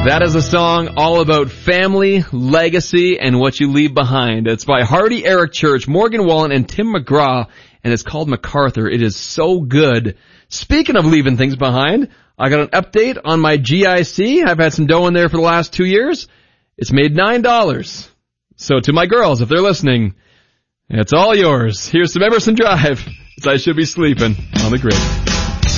That is a song all about family, legacy, and what you leave behind. It's by Hardy Eric Church, Morgan Wallen, and Tim McGraw, and it's called MacArthur. It is so good. Speaking of leaving things behind, I got an update on my GIC. I've had some dough in there for the last 2 years. It's made $9. So to my girls, if they're listening, it's all yours. Here's some Emerson Drive, as I should be sleeping on the grid.